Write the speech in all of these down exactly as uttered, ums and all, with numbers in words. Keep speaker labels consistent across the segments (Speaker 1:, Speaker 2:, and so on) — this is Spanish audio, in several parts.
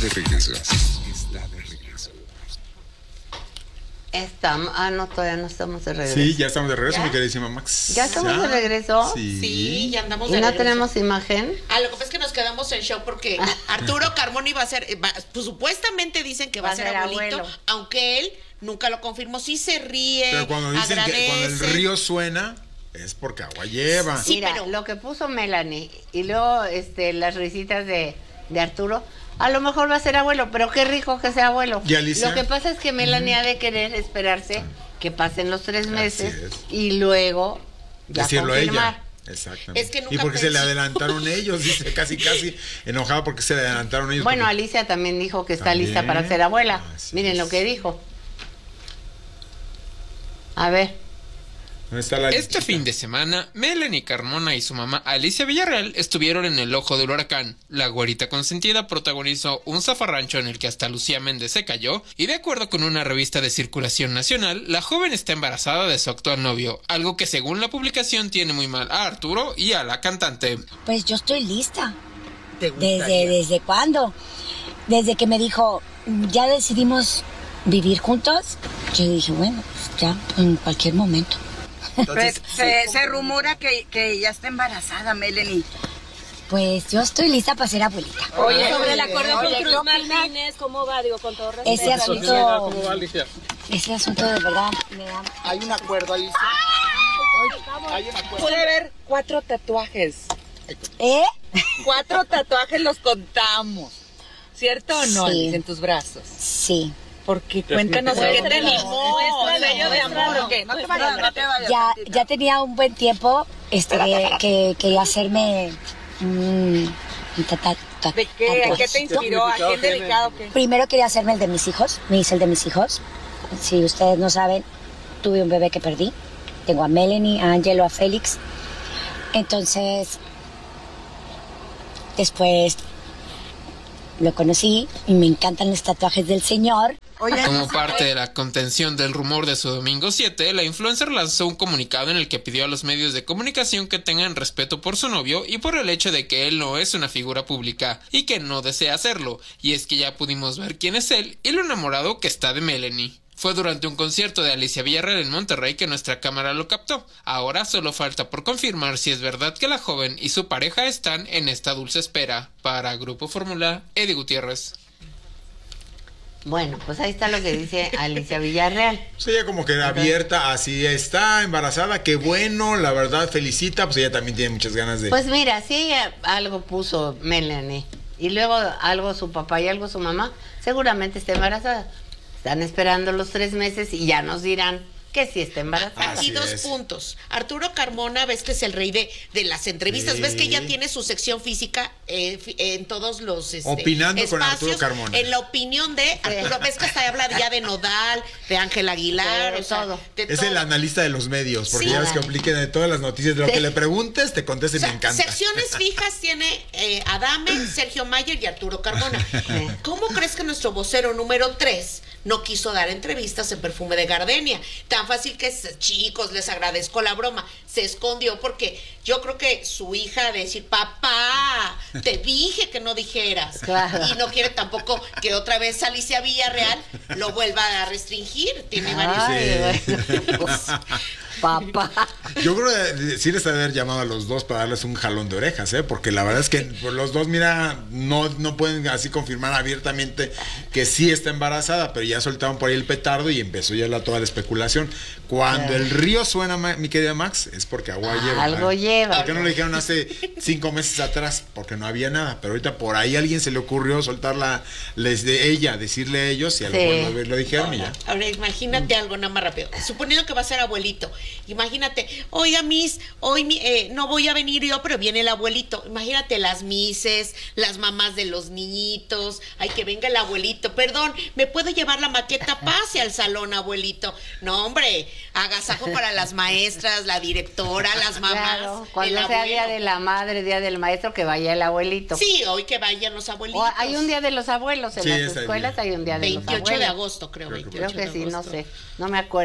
Speaker 1: de regreso. Está de regreso.
Speaker 2: Estamos, ah, no, todavía no estamos de regreso.
Speaker 3: Sí, ya estamos de regreso,
Speaker 2: ¿Ya?
Speaker 3: mi queridísima Max.
Speaker 2: ¿Ya estamos de regreso?
Speaker 3: Sí.
Speaker 4: Sí, ya andamos
Speaker 2: ¿Y
Speaker 4: de
Speaker 2: no
Speaker 4: regreso.
Speaker 2: tenemos imagen?
Speaker 4: Ah, lo que pasa es que nos quedamos en show porque Arturo Carmona iba a ser, va, pues supuestamente dicen que va, va a ser abuelito, abuelo. Aunque él nunca lo confirmó, sí se ríe,
Speaker 3: pero cuando dicen
Speaker 4: agradece.
Speaker 3: que cuando el río suena, es porque agua lleva.
Speaker 2: Sí, mira, pero lo que puso Melanie y luego este, las risitas de, de Arturo, a lo mejor va a ser abuelo, pero qué rico que sea abuelo.
Speaker 3: ¿Y Alicia?
Speaker 2: Lo que pasa es que Melanie mm. ha de querer esperarse que pasen los tres meses y luego ya
Speaker 3: decirlo
Speaker 2: confirmar.
Speaker 3: Ella. Exactamente.
Speaker 4: Es que nunca
Speaker 3: y porque
Speaker 4: pensé.
Speaker 3: se le adelantaron ellos, dice casi casi enojado porque se le adelantaron ellos.
Speaker 2: Bueno,
Speaker 3: porque...
Speaker 2: Alicia también dijo que está
Speaker 3: ¿También?
Speaker 2: lista para ser abuela.
Speaker 3: Así
Speaker 2: Miren
Speaker 3: es.
Speaker 2: lo que dijo. A ver.
Speaker 3: Está la
Speaker 5: este fin de semana, Melanie Carmona y su mamá Alicia Villarreal estuvieron en el ojo del huracán. La güerita consentida protagonizó un zafarrancho en el que hasta Lucía Méndez se cayó, y de acuerdo con una revista de circulación nacional, la joven está embarazada de su actual novio, algo que según la publicación tiene muy mal a Arturo y a la cantante.
Speaker 6: Pues yo estoy lista.
Speaker 7: ¿Te
Speaker 6: ¿Desde, ¿Desde cuándo? Desde que me dijo, ya decidimos vivir juntos, yo dije, bueno, pues ya, en cualquier momento.
Speaker 7: Entonces, se, se rumora que, que ya está embarazada, Melanie.
Speaker 6: Pues yo estoy lista para ser abuelita.
Speaker 8: Oye, sobre el acuerdo con Cruz Martínez, ¿cómo va? Digo, con todo respeto.
Speaker 6: Ese asunto,
Speaker 8: ¿Cómo va, Alicia?
Speaker 6: Ese asunto de verdad me da...
Speaker 7: Hay un acuerdo, Alicia. Hay un acuerdo. Puede haber cuatro tatuajes.
Speaker 6: ¿Eh?
Speaker 7: Cuatro tatuajes los contamos. ¿Cierto o no,
Speaker 6: Sí.
Speaker 7: Alicia, en tus brazos?
Speaker 6: Sí.
Speaker 7: Porque cuéntanos qué te animó.
Speaker 8: Sello de amor.
Speaker 7: ¿Por qué? No te vayas, no te vayas.
Speaker 6: Ya, ya tenía un buen tiempo este, que, que quería hacerme un, un tata- ta-
Speaker 7: ¿De qué? ¿A qué te inspiró? ¿A quién dedicado? ¿Qué?
Speaker 6: Primero quería hacerme el de mis hijos. Me hice el de mis hijos. Si ustedes no saben, tuve un bebé que perdí. Tengo a Melanie, a Angelo, a Félix. Entonces, después lo conocí y me encantan los tatuajes del señor.
Speaker 5: Como parte de la contención del rumor de su domingo siete, la influencer lanzó un comunicado en el que pidió a los medios de comunicación que tengan respeto por su novio y por el hecho de que él no es una figura pública y que no desea hacerlo, y es que ya pudimos ver quién es él y lo enamorado que está de Melanie. Fue durante un concierto de Alicia Villarreal en Monterrey que nuestra cámara lo captó. Ahora solo falta por confirmar si es verdad que la joven y su pareja están en esta dulce espera. Para Grupo Fórmula, Eddie Gutiérrez.
Speaker 2: Bueno, pues ahí está lo que dice Alicia Villarreal.
Speaker 3: Sí, ella como que abierta, así está embarazada, qué bueno, la verdad, felicita, pues ella también tiene muchas ganas de...
Speaker 2: Pues mira, si ella algo puso Melanie y luego algo su papá y algo su mamá, seguramente está embarazada. Están esperando los tres meses y ya nos dirán que sí está embarazada.
Speaker 4: Aquí dos es. puntos. Arturo Carmona, ves que es el rey de, de las entrevistas, sí. Ves que ya tiene su sección física eh, en todos los este,
Speaker 3: opinando
Speaker 4: espacios,
Speaker 3: con Arturo Carmona.
Speaker 4: En la opinión de Arturo, ves que hasta habla ya de Nodal, de Ángel Aguilar,
Speaker 2: de
Speaker 4: o sea,
Speaker 2: todo.
Speaker 4: De
Speaker 3: es
Speaker 4: todo.
Speaker 3: el analista de los medios, porque
Speaker 4: sí.
Speaker 3: ya ves que apliquen de todas las noticias, de lo sí. que le preguntes, te conteste, o sea, me encanta.
Speaker 4: Secciones fijas tiene eh, Adame, Sergio Mayer y Arturo Carmona. ¿Cómo crees que nuestro vocero número tres no quiso dar entrevistas en Perfume de Gardenia? Tan fácil que es, chicos, les agradezco la broma. Se escondió porque yo creo que su hija decir, papá, te dije que no dijeras. Claro. Y no quiere tampoco que otra vez Alicia Villarreal lo vuelva a restringir. Tiene varios.
Speaker 2: Sí. Pues, papá.
Speaker 3: Yo creo que sí les ha de haber llamado a los dos para darles un jalón de orejas, ¿eh? Porque la verdad es que por los dos, mira, no, no pueden así confirmar abiertamente que sí está embarazada, pero ya soltaron por ahí el petardo y empezó ya la, toda la especulación. Cuando el río suena, mi querida Max, es porque agua lleva.
Speaker 2: Algo ¿eh? lleva.
Speaker 3: ¿Por qué no lo dijeron hace cinco meses atrás? Porque no había nada, pero ahorita por ahí a alguien se le ocurrió soltarla, les de ella, decirle a ellos y a lo
Speaker 2: sí.
Speaker 3: mejor lo, lo dijeron y ya.
Speaker 4: Ahora imagínate algo nada más rápido. Suponiendo que va a ser abuelito, imagínate, oiga, Miss, hoy eh, no voy a venir yo, pero viene el abuelito. Imagínate las misses, las mamás de los niñitos, ay, que venga el abuelito. Perdón, ¿me puedo llevar la maqueta? Pase al salón, abuelito. No, hombre, agasajo para las maestras, la directora, las mamás.
Speaker 2: Claro, cuando sea día de la madre, día del maestro, que vaya el abuelito.
Speaker 4: Sí, hoy que vayan los abuelitos.
Speaker 2: O hay un día de los abuelos en
Speaker 3: sí,
Speaker 2: las escuelas, hay un día de los abuelos.
Speaker 4: veintiocho de agosto, creo.
Speaker 3: creo que
Speaker 4: veintiocho
Speaker 2: Creo que
Speaker 4: de
Speaker 2: sí, no
Speaker 4: agosto.
Speaker 2: sé, no me acuerdo.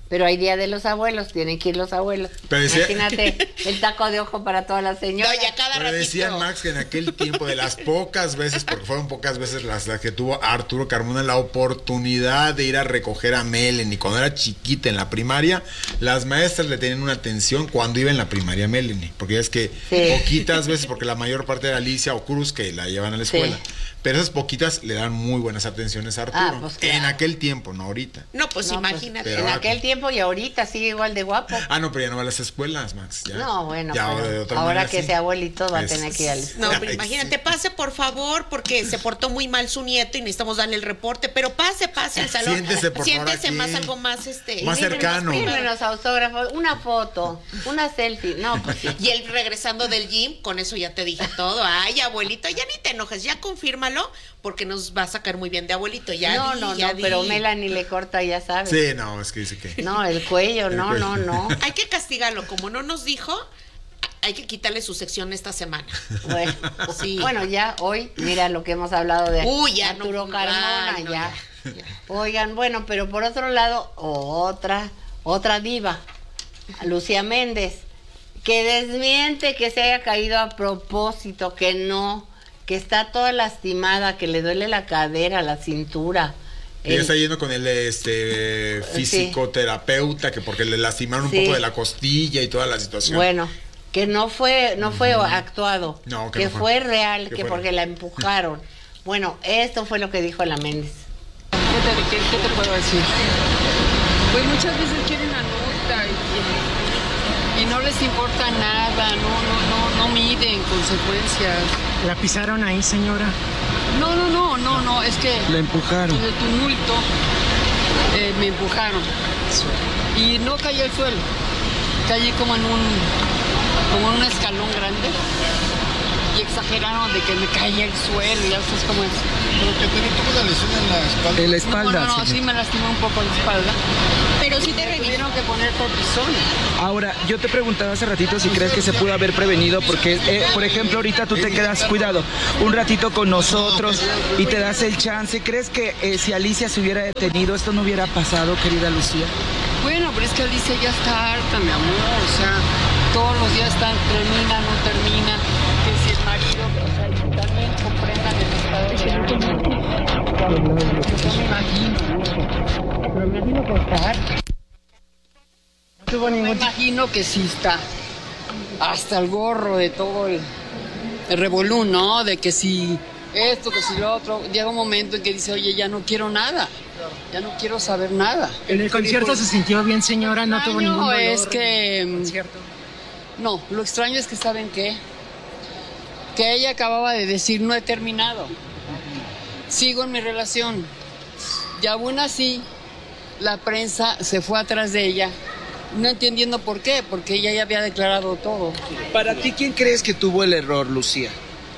Speaker 2: Pero hay Día de los Abuelos, tienen que ir los abuelos.
Speaker 3: Pero decía-
Speaker 2: Imagínate el taco de ojo para todas las señoras.
Speaker 4: No, ya cada
Speaker 3: Pero
Speaker 4: ratito.
Speaker 3: decía Max que en aquel tiempo, de las pocas veces, porque fueron pocas veces las, las que tuvo Arturo Carmona la oportunidad de ir a recoger a Melanie cuando era chiquita en la primaria, las maestras le tenían una atención cuando iba en la primaria Melanie, porque es que
Speaker 2: Sí.
Speaker 3: poquitas veces, porque la mayor parte era Alicia o Cruz que la llevan a la escuela,
Speaker 2: Sí.
Speaker 3: pero esas poquitas le dan muy buenas atenciones a Arturo.
Speaker 2: Ah, pues claro.
Speaker 3: En aquel tiempo, no ahorita.
Speaker 4: No, pues
Speaker 2: No, pues,
Speaker 4: imagínate.
Speaker 3: pero-
Speaker 2: en aquel tiempo y ahorita sigue igual de guapo.
Speaker 3: Ah, no, pero ya no va a las escuelas, Max. Ya.
Speaker 2: No, bueno,
Speaker 3: Ya,
Speaker 2: pero
Speaker 3: de otra
Speaker 2: ahora
Speaker 3: manera,
Speaker 2: que
Speaker 3: sí.
Speaker 2: sea abuelito va a
Speaker 3: Es-
Speaker 2: tener que ir al...
Speaker 4: No, pero
Speaker 3: Ay,
Speaker 4: imagínate,
Speaker 3: sí.
Speaker 4: pase por favor, porque se portó muy mal su nieto y necesitamos darle el reporte. Pero pase, pase al salón.
Speaker 3: Siéntese, por favor,
Speaker 4: Siéntese
Speaker 3: aquí.
Speaker 4: más, algo más este.
Speaker 3: Más
Speaker 4: fírmenos,
Speaker 3: cercano.
Speaker 4: fírmenos.
Speaker 2: Fírmenos autógrafos, una foto, una selfie. No, pues sí.
Speaker 4: Y él regresando del gym, con eso ya te dije todo. Ay, abuelito, ya ni te enojes, ya confírmalo, porque nos va a sacar muy bien de abuelito. Ya
Speaker 2: no,
Speaker 4: di,
Speaker 2: no,
Speaker 4: ya
Speaker 2: no,
Speaker 4: di.
Speaker 2: pero Melanie le corta, ya sabes.
Speaker 3: Sí, no, es que dice que.
Speaker 2: No, el cuello,
Speaker 3: El
Speaker 2: no,
Speaker 3: cuello.
Speaker 2: no, no.
Speaker 4: Hay que castigarlo, como no nos dijo, hay que quitarle su sección esta semana.
Speaker 2: Bueno,
Speaker 4: Sí.
Speaker 2: bueno, ya hoy, mira lo que hemos hablado de
Speaker 4: Uy, ya
Speaker 2: Arturo
Speaker 4: no-
Speaker 2: Carmona,
Speaker 4: ay, no,
Speaker 2: ya.
Speaker 4: ya, ya.
Speaker 2: Oigan, bueno, pero por otro lado, otra, otra diva, Lucía Méndez, que desmiente que se haya caído a propósito, que no, que está toda lastimada, que le duele la cadera, la cintura.
Speaker 3: Ella
Speaker 2: El-
Speaker 3: está yendo con el este fisioterapeuta, que porque le lastimaron un
Speaker 2: Sí.
Speaker 3: poco de la costilla y toda la situación.
Speaker 2: Bueno, que no fue, no fue actuado,
Speaker 3: No, que
Speaker 2: que,
Speaker 3: no fue.
Speaker 2: fue real,
Speaker 3: Que
Speaker 2: que
Speaker 3: fue
Speaker 2: porque
Speaker 3: real.
Speaker 2: la empujaron. Bueno, esto fue lo que dijo la Méndez.
Speaker 9: ¿Qué te, qué- qué te puedo decir? Pues muchas veces quieren la nota y, y no les importa nada, no, no, no, no miden consecuencias.
Speaker 7: ¿La pisaron ahí, señora?
Speaker 9: No, no, no, no, no, es que
Speaker 10: La empujaron.
Speaker 9: en el tumulto eh, me empujaron y no caí al suelo, caí como en un, como en un escalón grande y exageraron de que me caía el suelo y así es como es.
Speaker 10: Pero que también tuvo una lesión en la espalda. En la espalda.
Speaker 9: No, no, no,
Speaker 10: señor.
Speaker 9: sí me lastimó un poco la espalda. Pero sí te tuvieron que poner cortisona.
Speaker 10: Ahora, yo te preguntaba hace ratito si crees que se pudo haber prevenido, porque, eh, por ejemplo, ahorita tú te quedas, cuidado, un ratito con nosotros y te das el chance. ¿Crees que eh, si Alicia se hubiera detenido, esto no hubiera pasado, querida Lucía?
Speaker 9: Bueno, pero es que Alicia ya está harta, mi amor. O sea, todos los días están, termina, no termina. Que si el marido, o sea, que también comprendan el estado de ánimo. Yo me imagino, pero me imagino que está harta.
Speaker 7: No tuvo
Speaker 9: Me
Speaker 7: ningún
Speaker 9: imagino que sí está hasta el gorro de todo el, el revolú, ¿no? De que si esto, que si lo otro. Llega un momento en que dice, oye, ya no quiero nada. Ya no quiero saber nada.
Speaker 7: ¿En el concierto se sintió bien, señora? No tuvo ningún
Speaker 9: No,
Speaker 7: dolor.
Speaker 9: es que...
Speaker 7: en el concierto.
Speaker 9: No, lo extraño es que ¿saben qué? Que ella acababa de decir, no he terminado. Sigo en mi relación. Y aún así, la prensa se fue atrás de ella, no entendiendo por qué, porque ella ya había declarado todo.
Speaker 10: Para ti, ¿quién crees que tuvo el error, Lucía?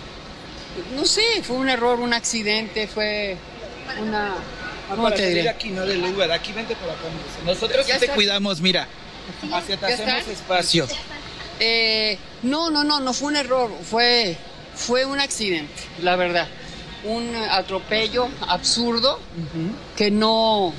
Speaker 9: No sé, fue un error, un accidente, fue una... ¿Cómo
Speaker 10: Para
Speaker 9: te
Speaker 10: salir
Speaker 9: diré?
Speaker 10: aquí, no del Uber, aquí vente para acá. Nosotros sí
Speaker 9: ¿Ya
Speaker 10: te
Speaker 9: está?
Speaker 10: cuidamos, mira. Hacia te
Speaker 9: ¿Ya
Speaker 10: hacemos
Speaker 9: está?
Speaker 10: espacio.
Speaker 9: Eh, no, no, no, no fue un error, fue, fue un accidente, la verdad. Un atropello absurdo que no,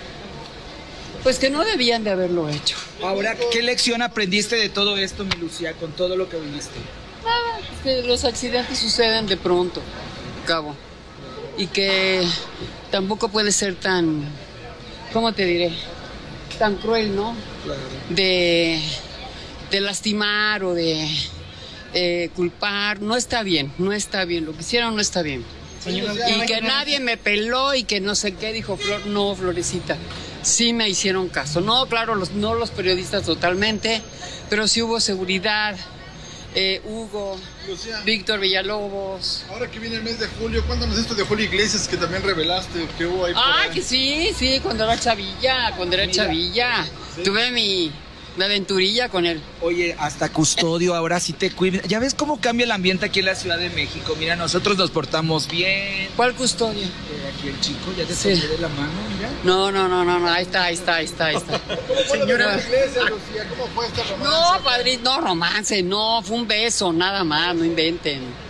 Speaker 9: pues que no debían de haberlo hecho.
Speaker 10: Ahora, ¿qué lección aprendiste de todo esto, mi Lucía, con todo lo que viviste?
Speaker 9: Nada, es que los accidentes suceden de pronto, cabo. Y que tampoco puede ser tan, ¿cómo te diré? Tan cruel, ¿no?
Speaker 10: Claro.
Speaker 9: De, de lastimar o de eh, culpar. No está bien, no está bien. Lo que hicieron no está bien. Y que nadie me peló y que no sé qué, dijo Flor. No, Florecita, sí me hicieron caso. No, claro, los, no los periodistas totalmente, pero sí hubo seguridad. Eh, Hugo,
Speaker 11: Lucía,
Speaker 9: Víctor Villalobos.
Speaker 11: ahora que viene el mes de julio, cuéntanos esto de Julio Iglesias que también revelaste que hubo ahí por
Speaker 9: Ah,
Speaker 11: ahí.
Speaker 9: que sí, sí, cuando era chavilla, cuando era
Speaker 10: Mira.
Speaker 9: chavilla. Tuve mi, mi aventurilla con él.
Speaker 10: Oye, hasta custodio, ahora sí te cuidas. ¿Ya ves cómo cambia el ambiente aquí en la Ciudad de México? Mira, nosotros nos portamos bien.
Speaker 9: ¿Cuál custodio?
Speaker 10: Eh, aquí el chico ya te
Speaker 9: Sí.
Speaker 10: tomé de la mano, mira.
Speaker 9: No, no, no, no, no, ahí está, ahí está, ahí está, ahí está.
Speaker 11: ¿Cómo fue lo de la iglesia, Lucía? ¿Cómo fue este romance?
Speaker 9: No, padrino, no, romance, no, fue un beso, nada más, no inventen.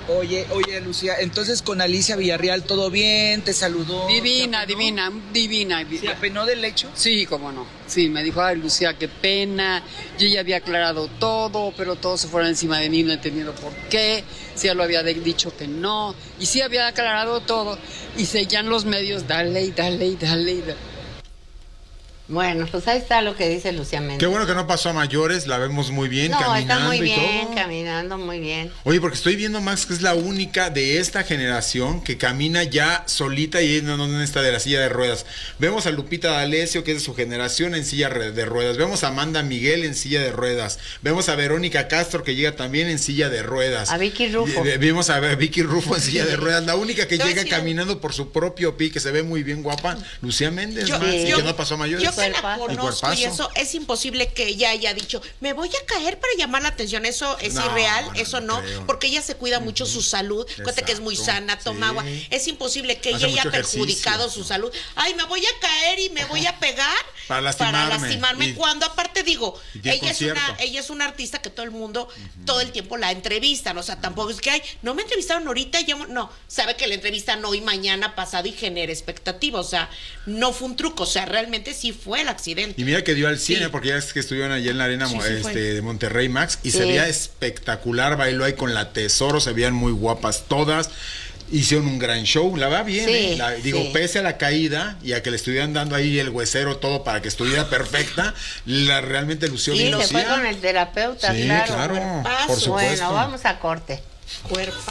Speaker 10: Oye, oye, Lucía, entonces con Alicia Villarreal todo bien, te saludó.
Speaker 9: Divina, divina, divina.
Speaker 10: ¿Se apenó del hecho?
Speaker 9: Sí, cómo no. Sí, me dijo, ay, Lucía, qué pena. Yo ya había aclarado todo, pero todos se fueron encima de mí, no entendiendo por qué. Sí, ya lo había de- dicho que no. Y sí había aclarado todo. Y seguían los medios, dale y dale y dale y dale.
Speaker 2: Bueno, pues ahí está lo que dice Lucía Méndez.
Speaker 3: Qué bueno que no pasó a mayores, la vemos muy bien,
Speaker 2: No,
Speaker 3: caminando
Speaker 2: está muy
Speaker 3: y
Speaker 2: bien,
Speaker 3: todo.
Speaker 2: caminando muy bien.
Speaker 3: Oye, porque estoy viendo, Max, que es la única de esta generación que camina ya solita y no, no, no está de la silla de ruedas. Vemos a Lupita D'Alessio, que es de su generación, en silla re- de ruedas. Vemos a Amanda Miguel en silla de ruedas. Vemos a Verónica Castro, que llega también en silla de ruedas.
Speaker 2: A Vicky Rufo.
Speaker 3: Y- y- Vimos a Vicky Rufo en silla de ruedas. La única que
Speaker 4: Te voy a
Speaker 3: llega
Speaker 4: decir-
Speaker 3: caminando por su propio pie, que se ve muy bien guapa, Lucía Méndez,
Speaker 4: Yo-
Speaker 3: Max, y
Speaker 4: yo-
Speaker 3: que no pasó a mayores.
Speaker 4: Yo que la
Speaker 2: Cuerpazo.
Speaker 3: Y
Speaker 4: conozco y
Speaker 3: cuerpazo.
Speaker 4: eso, es imposible que ella haya dicho, me voy a caer para llamar la atención. Eso es
Speaker 3: No,
Speaker 4: irreal,
Speaker 3: no,
Speaker 4: eso
Speaker 3: no
Speaker 4: no,
Speaker 3: creo.
Speaker 4: porque ella se cuida mucho su salud. Cuenta que es muy
Speaker 3: Exacto,
Speaker 4: sana, toma
Speaker 3: sí.
Speaker 4: agua. Es imposible que
Speaker 3: Hace
Speaker 4: ella haya
Speaker 3: mucho
Speaker 4: perjudicado
Speaker 3: ejercicio.
Speaker 4: su salud. Ay, me voy a caer y me voy a pegar
Speaker 3: Para lastimarme.
Speaker 4: lastimarme.
Speaker 3: Y-
Speaker 4: Cuando aparte digo,
Speaker 3: y tiene
Speaker 4: ella es, una,
Speaker 3: concierto.
Speaker 4: ella es una artista que todo el mundo, todo el tiempo la entrevistan. O sea, tampoco es que, ay, no me entrevistaron ahorita, ya, no. Sabe que la entrevistan hoy, mañana, pasado y genera expectativa. O sea, no fue un truco. O sea, realmente sí fue el accidente.
Speaker 3: Y mira que dio al cien,
Speaker 4: Sí.
Speaker 3: ¿eh? Porque ya es que estuvieron allí en la arena
Speaker 4: Sí,
Speaker 3: mo-
Speaker 4: sí
Speaker 3: este,
Speaker 4: fue.
Speaker 3: de Monterrey, Max, y se
Speaker 2: Sí.
Speaker 3: veía espectacular, bailó ahí con la Tesoro, se veían muy guapas todas, hicieron un gran show, la va bien,
Speaker 2: Sí,
Speaker 3: ¿eh? La- digo,
Speaker 2: sí.
Speaker 3: pese a la caída y a que le estuvieran dando ahí el huesero todo para que estuviera perfecta, la realmente lució
Speaker 2: Sí,
Speaker 3: bien
Speaker 2: se fue
Speaker 3: Lucía.
Speaker 2: con el terapeuta,
Speaker 3: Sí,
Speaker 2: claro.
Speaker 3: claro,
Speaker 4: Cuerpazo.
Speaker 3: por supuesto.
Speaker 2: Bueno, vamos a corte.
Speaker 4: Cuerpo.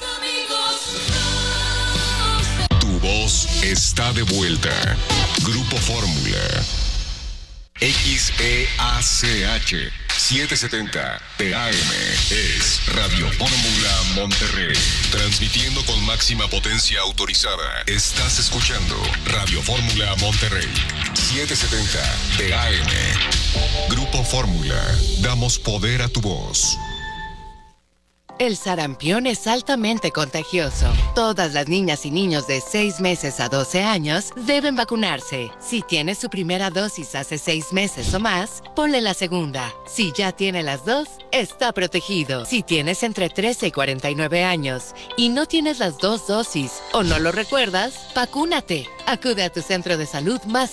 Speaker 1: Tu voz está de vuelta. Grupo Fórmula. X E A C H setecientos setenta P A M es Radio Fórmula Monterrey. Transmitiendo con máxima potencia autorizada. Estás escuchando Radio Fórmula Monterrey. setecientos setenta P A M. Grupo Fórmula. Damos poder a tu voz.
Speaker 12: El sarampión es altamente contagioso. Todas las niñas y niños de seis meses a doce años deben vacunarse. Si tiene su primera dosis hace seis meses o más, ponle la segunda. Si ya tiene las dos, está protegido. Si tienes entre trece y cuarenta y nueve años y no tienes las dos dosis o no lo recuerdas, vacúnate. Acude a tu centro de salud más